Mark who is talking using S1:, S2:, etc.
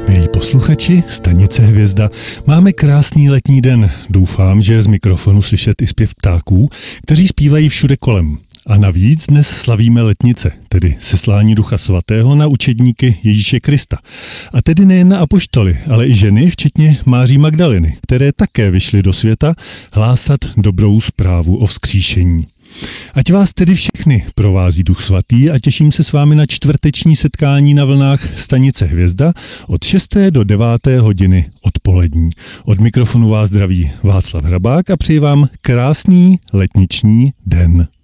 S1: Milí posluchači, stanice Hvězda. Máme krásný letní den. Doufám, že z mikrofonu slyšet i zpěv ptáků, kteří zpívají všude kolem. A navíc dnes slavíme letnice, tedy seslání Ducha Svatého na učedníky Ježíše Krista. A tedy nejen na apoštoly, ale i ženy, včetně Máří Magdaleny, které také vyšly do světa hlásat dobrou zprávu o vzkříšení. Ať vás tedy všechny provází Duch Svatý a těším se s vámi na čtvrteční setkání na vlnách stanice Hvězda od 6. do 9. hodiny odpolední. Od mikrofonu vás zdraví Václav Hrabák a přeji vám krásný letniční den.